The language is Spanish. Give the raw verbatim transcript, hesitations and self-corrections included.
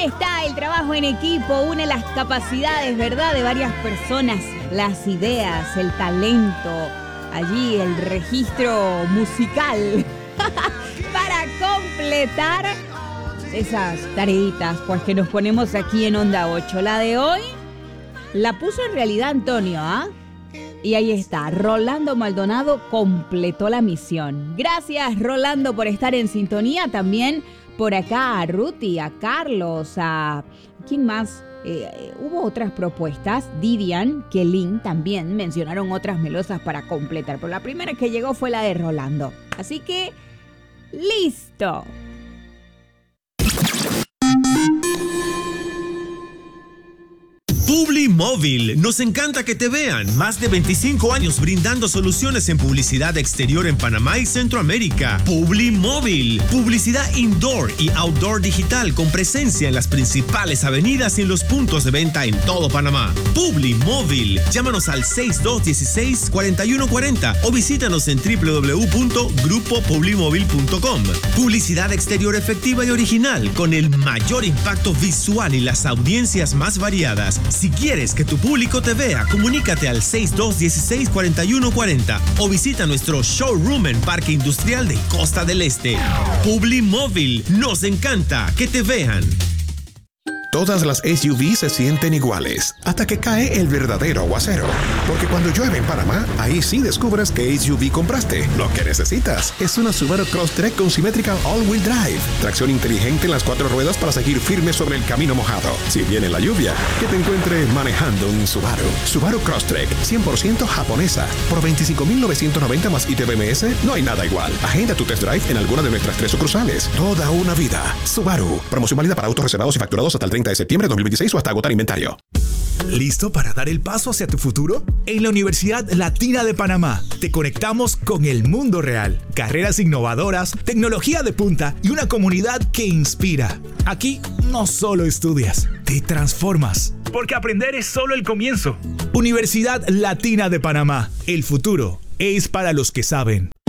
Ahí está el trabajo en equipo, une las capacidades, ¿verdad?, de varias personas, las ideas, el talento, allí el registro musical para completar esas tareitas, pues, que nos ponemos aquí en Onda ocho. La de hoy la puso en realidad Antonio, ¿ah? Y ahí está, Rolando Maldonado completó la misión. Gracias, Rolando, por estar en sintonía. También por acá a Ruti, a Carlos, a... ¿quién más? Eh, hubo otras propuestas. Didian, Kelin también mencionaron otras melosas para completar. Pero la primera que llegó fue la de Rolando. Así que, ¡listo! Publimóvil, nos encanta que te vean. Más de veinticinco años brindando soluciones en publicidad exterior en Panamá y Centroamérica. Publimóvil, publicidad indoor y outdoor digital con presencia en las principales avenidas y en los puntos de venta en todo Panamá. Publimóvil, llámanos al seis dos uno seis, cuatro uno cuatro cero o visítanos en doble u doble u doble u punto grupo publimóvil punto com. Publicidad exterior efectiva y original con el mayor impacto visual y las audiencias más variadas. Si quieres que tu público te vea, comunícate al seis dos uno seis, cuatro uno cuatro cero o visita nuestro showroom en Parque Industrial de Costa del Este. Publimóvil, nos encanta que te vean. Todas las S U V se sienten iguales, hasta que cae el verdadero aguacero. Porque cuando llueve en Panamá, ahí sí descubres qué S U V compraste. Lo que necesitas es una Subaru Crosstrek con Symmetrical All-Wheel Drive. Tracción inteligente en las cuatro ruedas para seguir firme sobre el camino mojado. Si viene la lluvia, que te encuentre manejando un Subaru. Subaru Crosstrek, cien por ciento japonesa. Por veinticinco mil novecientos noventa más I T B M S, no hay nada igual. Agenda tu test drive en alguna de nuestras tres sucursales. Toda una vida. Subaru. Promoción válida para autos reservados y facturados hasta el treinta de septiembre de dos mil veintiséis o hasta agotar inventario. ¿Listo para dar el paso hacia tu futuro? En la Universidad Latina de Panamá te conectamos con el mundo real. Carreras innovadoras, tecnología de punta y una comunidad que inspira. Aquí no solo estudias, te transformas. Porque aprender es solo el comienzo. Universidad Latina de Panamá. El futuro es para los que saben.